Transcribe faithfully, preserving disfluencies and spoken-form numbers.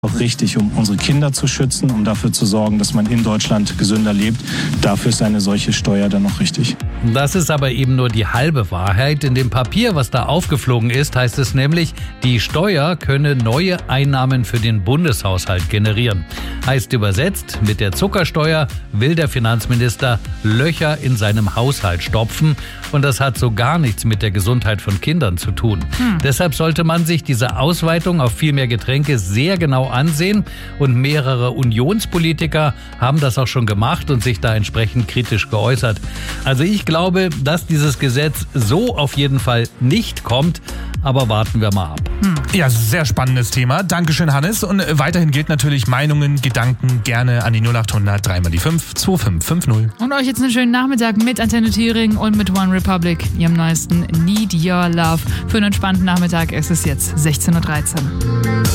Auch richtig, um unsere Kinder zu schützen, um dafür zu sorgen, dass man in Deutschland gesünder lebt. Dafür ist eine solche Steuer dann noch richtig. Das ist aber eben nur die halbe Wahrheit. In dem Papier, was da aufgeflogen ist, heißt es nämlich, die Steuer könne neue Einnahmen für den Bundeshaushalt generieren. Heißt übersetzt, mit der Zuckersteuer will der Finanzminister Löcher in seinem Haushalt stopfen. Und das hat so gar nichts mit der Gesundheit von Kindern zu tun. Hm. Deshalb sollte man sich diese Ausweitung auf viel mehr Getränke sehr genau ansehen. Und mehrere Unionspolitiker haben das auch schon gemacht und sich da entsprechend kritisch geäußert. Also ich glaube, dass dieses Gesetz so auf jeden Fall nicht kommt. Aber warten wir mal ab. Hm. Ja, sehr spannendes Thema. Dankeschön, Hannes. Und weiterhin gilt natürlich Meinungen, Gedanken gerne an die null acht hundert drei mal die fünf zwei fünf fünf null. Und euch jetzt einen schönen Nachmittag mit Antenne Thüringen und mit One Republic, ihrem neuesten Need Your Love. Für einen entspannten Nachmittag ist es jetzt sechzehn Uhr dreizehn.